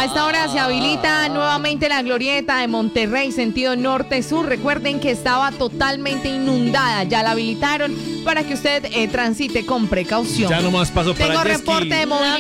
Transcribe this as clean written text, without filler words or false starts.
A esta hora se habilita nuevamente la glorieta de Monterrey, sentido norte-sur. Recuerden que estaba totalmente inundada. Ya la habilitaron para que usted transite con precaución. Ya nomás paso para Tengo jet reporte ski. de movilidad.